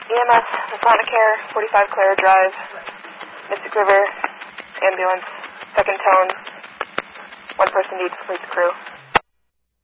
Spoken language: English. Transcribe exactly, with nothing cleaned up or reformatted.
E M S, Masonic-Care, forty-five Clara Drive, Mystic River, ambulance, second tone. One person needs police crew.